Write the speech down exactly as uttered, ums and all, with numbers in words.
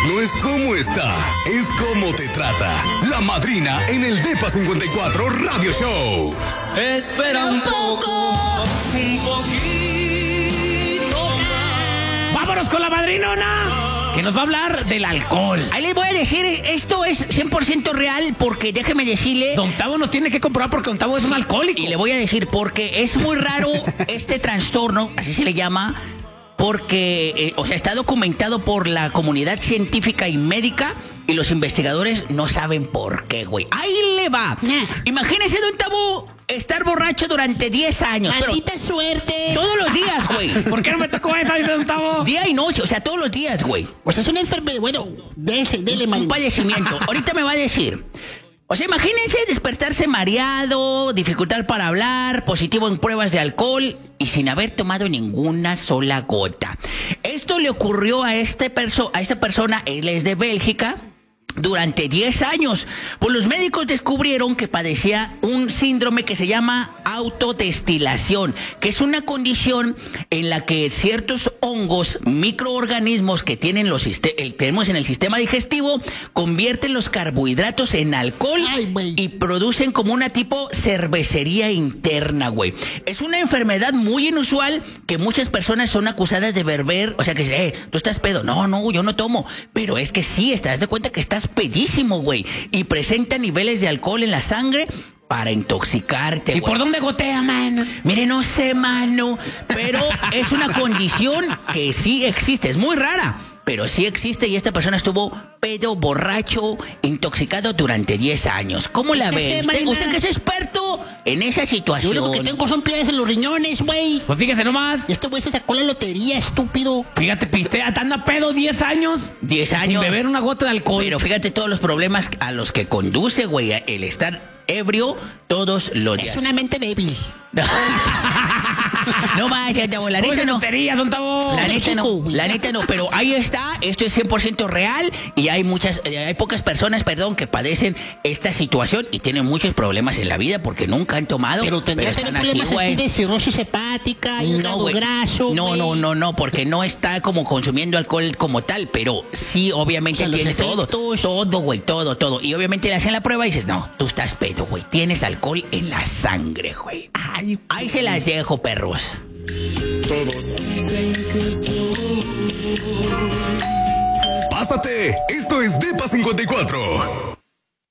no es cómo está, es cómo te trata. La madrina en el Depa cincuenta y cuatro Radio Show. Espera un poco, un poquito más. Vámonos con la madrinona, que nos va a hablar del alcohol. Ahí les voy a decir, esto es cien por ciento real, porque déjeme decirle... Don Tavo nos tiene que comprobar porque Don Tavo es un alcohólico. Y le voy a decir, porque es muy raro este trastorno, así se le llama, porque, eh, o sea, está documentado por la comunidad científica y médica, y los investigadores no saben por qué, güey. Ahí le va. Nah. Imagínese, Don Tavo, estar borracho durante diez años. Maldita pero suerte. todos los días, güey. ¿Por qué no me tocó esa, dice Don Tavo? Día y noche, o sea, todos los días, güey. O sea, es una enfermedad. Bueno, dele, dele, Un Marina. padecimiento. Ahorita me va a decir. O sea, imagínense despertarse mareado, dificultad para hablar, positivo en pruebas de alcohol y sin haber tomado ninguna sola gota. Esto le ocurrió a, este perso- a esta persona, él es de Bélgica, durante diez años. Pues los médicos descubrieron que padecía un síndrome que se llama autodestilación, que es una condición en la que ciertos hongos, microorganismos que tienen los siste- el, tenemos en el sistema digestivo, convierten los carbohidratos en alcohol. Ay, güey. Y producen como una tipo cervecería interna, güey. Es una enfermedad muy inusual que muchas personas son acusadas de beber, o sea que, eh, tú estás pedo. No, no, yo no tomo. Pero es que sí, estás de cuenta que estás pedísimo, güey. Y presenta niveles de alcohol en la sangre para intoxicarte, ¿Y güey. por dónde gotea, mano? Mire, no sé, mano, pero es una condición que sí existe. Es muy rara, pero sí existe y esta persona estuvo pedo, borracho, intoxicado durante diez años. ¿Cómo la ¿Qué ve? sé, Usted, Marina? usted que es experto en esa Lo situación. único que tengo son piedras en los riñones, güey. Pues fíjese nomás. Y este güey se sacó la lotería, estúpido. Fíjate, pistea, anda a pedo diez años. diez Sin años. beber una gota de alcohol. Pero fíjate todos los problemas a los que conduce, güey, el estar ebrio todos los días. Es una mente débil. No manches, Tavo, la ¿Cómo neta es no. tonterías, Don Tavo? La Ay, neta no, chico. la neta no, pero ahí está, esto es cien por ciento real y hay muchas, eh, hay pocas personas, perdón, que padecen esta situación y tienen muchos problemas en la vida porque nunca han tomado. Pero tendrá que están tener así, problemas güey. así de cirrosis hepática, hígado güey. graso, no, güey. no, no, no, porque no está como consumiendo alcohol como tal, pero sí, obviamente O sea, los tiene todo, efectos. todo, güey, todo, todo. Y obviamente le hacen la prueba y dices, no, tú estás pedo, güey, tienes alcohol en la sangre, güey. Ay, Ahí se las dejo, perros. Pásate, esto es Depa cincuenta y cuatro.